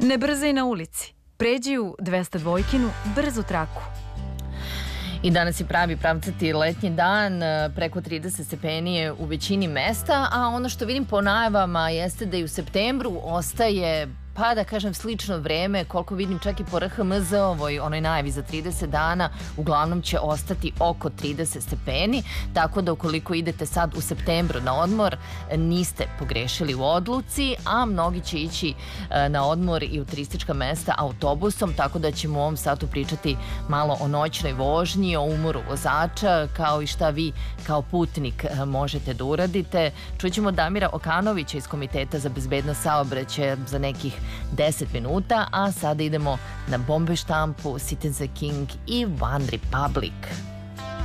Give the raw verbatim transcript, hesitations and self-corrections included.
Ne brzaj na ulici. Pređi u dvesta dvojkinu brzu traku. I danas je pravi pravcati letnji dan, preko trideset stepeni je u većini mesta, a ono što vidim po najavama jeste da i u septembru ostaje, pa da kažem, slično vreme, koliko vidim čak i po R H M Z-ovoj, onoj najavi za trideset dana, uglavnom će ostati oko trideset stepeni, tako da ukoliko idete sad u septembru na odmor, niste pogrešili u odluci, a mnogi će ići na odmor i u turistička mesta autobusom, tako da ćemo u ovom satu pričati malo o noćnoj vožnji, o umoru vozača, kao i šta vi kao putnik možete da uradite. Čućemo Damira Okanovića iz Komiteta za bezbednost saobraćaja za nekih deset minuta, a sada idemo na Bombe štampu, Citizen King i One Republic.